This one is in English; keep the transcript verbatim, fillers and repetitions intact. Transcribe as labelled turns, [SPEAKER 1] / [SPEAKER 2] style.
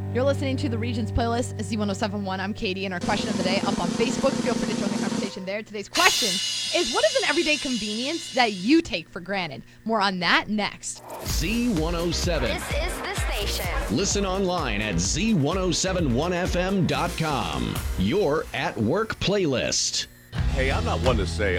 [SPEAKER 1] You're listening to the Regions playlist, Z ten seventy-one. I'm Katie, and our question of the day up on Facebook. Feel free to join the conversation there. Today's question is, what is an everyday convenience that you take for granted? More on that next.
[SPEAKER 2] Z one oh seven.
[SPEAKER 3] This is the station.
[SPEAKER 2] Listen online at Z ten seventy-one F M dot com. Your at work playlist.
[SPEAKER 4] Hey, I'm not one to say